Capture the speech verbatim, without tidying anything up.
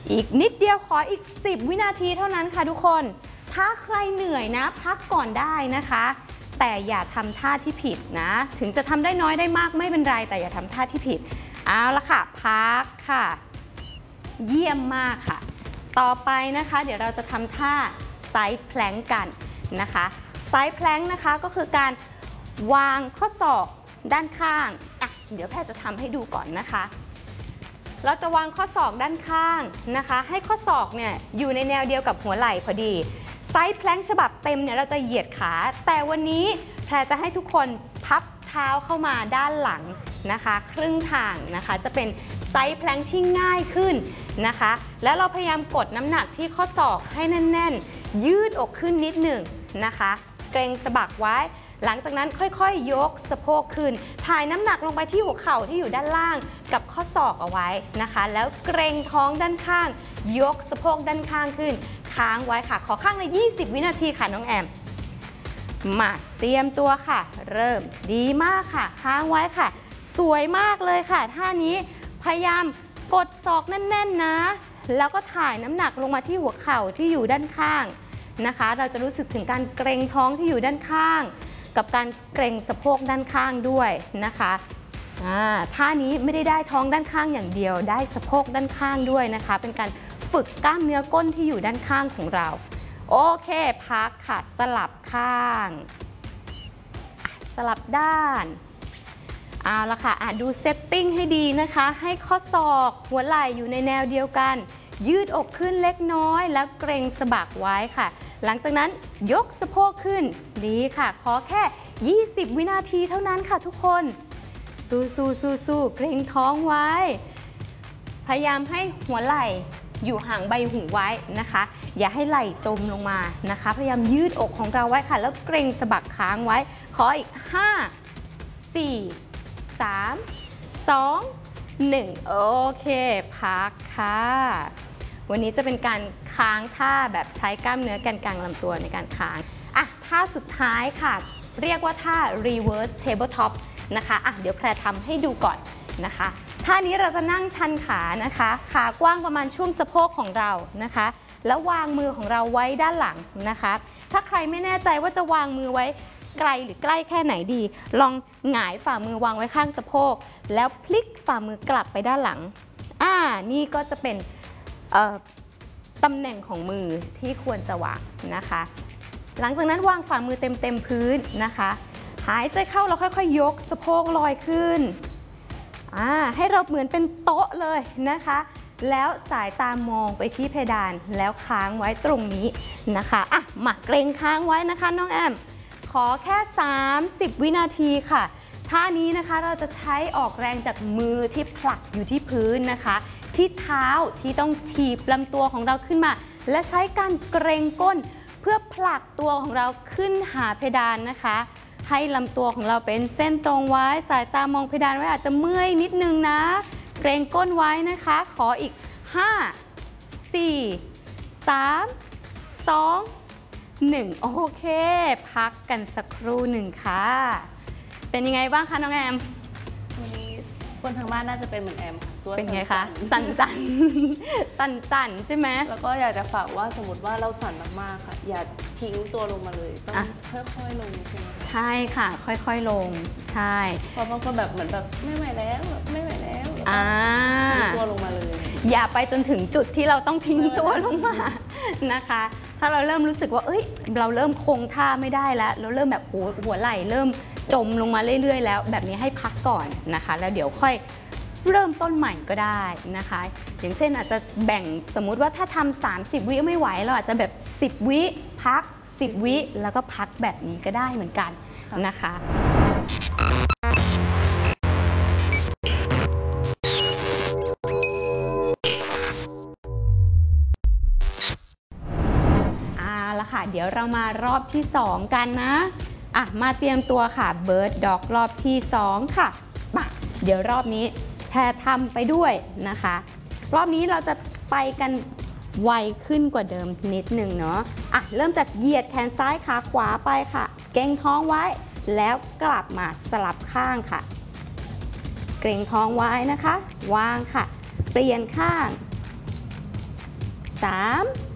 อีกนิดเดียวขออีกสิบวินาทีเท่านั้นค่ะทุกคนถ้าใครเหนื่อยนะพักก่อนได้นะคะแต่อย่าทำท่าที่ผิดนะถึงจะทำได้น้อยได้มากไม่เป็นไรแต่อย่าทำท่าที่ผิดเอาละค่ะพักค่ะเยี่ยมมากค่ะต่อไปนะคะเดี๋ยวเราจะทำท่าไซด์แพลงกันนะคะไซด์แพลงนะคะก็คือการวางข้อศอกด้านข้างอ่ะเดี๋ยวแพทย์จะทำให้ดูก่อนนะคะเราจะวางข้อศอกด้านข้างนะคะให้ข้อศอกเนี่ยอยู่ในแนวเดียวกับหัวไหล่พอดีไซด์แพลงฉบับเต็มเนี่ยเราจะเหยียดขาแต่วันนี้แพรจะให้ทุกคนพับเท้าเข้ามาด้านหลังนะคะครึ่งทางนะคะจะเป็นไซด์แพลงที่ง่ายขึ้นนะคะแล้วเราพยายามกดน้ำหนักที่ข้อศอกให้แน่นๆยืดอกขึ้นนิดหนึ่งนะคะเกรงสะบักไว้หลังจากนั้นค่อยๆยกสะโพกขึ้นถ่ายน้ำหนักลงไปที่หัวเข่าที่อยู่ด้านล่างกับข้อศอกเอาไว้นะคะแล้วเกรงท้องด้านข้างยกสะโพกด้านข้างขึ้นค้างไว้ค่ะขอข้างละยี่สิบวินาทีค่ะน้องแอมมาเตรียมตัวค่ะเริ่มดีมากค่ะค้างไว้ค่ะสวยมากเลยค่ะท่านี้พยายามกดศอกแน่นๆนะแล้วก็ถ่ายน้ำหนักลงมาที่หัวเข่าที่อยู่ด้านข้างนะคะเราจะรู้สึกถึงการเกรงท้องที่อยู่ด้านข้างกับการเกรงสะโพกด้านข้างด้วยนะคะท่านี้ไม่ได้ได้ท้องด้านข้างอย่างเดียวได้สะโพกด้านข้างด้วยนะคะเป็นการฝึกกล้ามเนื้อก้นที่อยู่ด้านข้างของเราโอเคพักค่ะสลับข้างสลับด้านเอาละค่ะดูเซตติ้งให้ดีนะคะให้ข้อศอกหัวไหล่อยู่ในแนวเดียวกันยืดอกขึ้นเล็กน้อยแล้วเกรงสะบักไว้ค่ะหลังจากนั้นยกสะโพกขึ้นดีค่ะขอแค่ยี่สิบวินาทีเท่านั้นค่ะทุกคนสู้สู้สู้สู้เกรงท้องไว้พยายามให้หัวไหล่อยู่ห่างใบหูไว้นะคะอย่าให้ไหล่จมลงมานะคะพยายามยืดอกของเราไว้ค่ะแล้วเกรงสะบักค้างไว้ขออีกห้า สี่ สาม สอง หนึ่งโอเคพักค่ะวันนี้จะเป็นการค้างท่าแบบใช้กล้ามเนื้อแกนกลางลำตัวในการค้างอ่ะท่าสุดท้ายค่ะเรียกว่าท่า reverse tabletop นะคะอ่ะเดี๋ยวแพรทำให้ดูก่อนนะคะท่านี้เราจะนั่งชันขานะคะขากว้างประมาณช่วงสะโพกของเรานะคะแล้ววางมือของเราไว้ด้านหลังนะคะถ้าใครไม่แน่ใจว่าจะวางมือไว้ไกลหรือใกล้แค่ไหนดีลองหงายฝ่ามือวางไว้ข้างสะโพกแล้วพลิกฝ่ามือกลับไปด้านหลังอ่านี่ก็จะเป็นตำแหน่งของมือที่ควรจะวางนะคะหลังจากนั้นวางฝ่ามือเต็มเต็มพื้นนะคะหายใจเข้าเราค่อยๆยกสะโพกลอยขึ้นอ่าให้เราเหมือนเป็นโต๊ะเลยนะคะแล้วสายตามองไปที่เพดานแล้วค้างไว้ตรงนี้นะคะอ่ะมาเกรงค้างไว้นะคะน้องแอมขอแค่สามสิบวินาทีค่ะท่านี้นะคะเราจะใช้ออกแรงจากมือที่ผลักอยู่ที่พื้นนะคะที่เท้าที่ต้องถีบลำตัวของเราขึ้นมาและใช้การเกรงก้นเพื่อผลักตัวของเราขึ้นหาเพดานนะคะให้ลำตัวของเราเป็นเส้นตรงไว้สายตามองเพดานไว้อาจจะเมื่อยนิดนึงนะเกรงก้นไว้นะคะขออีกห้า สี่ สาม สอง หนึ่งโอเคพักกันสักครู่หนึ่งค่ะเป็นยังไงบ้างคะน้องแอมคนทางบ้านน่าจะเป็นเหมือนแอมตัวเป็นไงคะสั่นสั่นสั่นสั่นใช่ไหมแล้วก็อยากจะฝากว่าสมมติว่าเราสั่นมากๆค่ะอย่าทิ้งตัวลงมาเลยต้องค่อยๆลงใช่ไหมใช่ค่ะค่อยๆลงใช่เพราะบางคนแบบเหมือนแบบไม่ไหวแล้วไม่ไหวแล้วอ่าทิ้งตัวลงมาเลยอย่าไปจนถึงจุดที่เราต้องทิ้งตัวลงมานะคะถ้าเราเริ่มรู้สึกว่าเอ้ยเราเริ่มคงท่าไม่ได้แล้วเราเริ่มแบบหัวหัวไหล่เริ่มจมลงมาเรื่อยๆแล้วแบบนี้ให้พักก่อนนะคะแล้วเดี๋ยวค่อยเริ่มต้นใหม่ก็ได้นะคะอย่างเช่นอาจจะแบ่งสมมุติว่าถ้าทำสามสิบวิไม่ไหวเราอาจจะแบบสิบวิพักสิบวิแล้วก็พักแบบนี้ก็ได้เหมือนกันนะคะเอาละค่ะเดี๋ยวเรามารอบที่สองกันนะอ่ะมาเตรียมตัวค่ะเบิร์ดด็อกรอบที่สองค่ะมาเดี๋ยวรอบนี้แพรทำไปด้วยนะคะรอบนี้เราจะไปกันไวขึ้นกว่าเดิมนิดหนึ่งเนาะอ่ะเริ่มจากเหยียดแขนซ้ายขาขวาไปค่ะเกร็งท้องไว้แล้วกลับมาสลับข้างค่ะเกร็งท้องไว้นะคะวางค่ะเปลี่ยนข้างสาม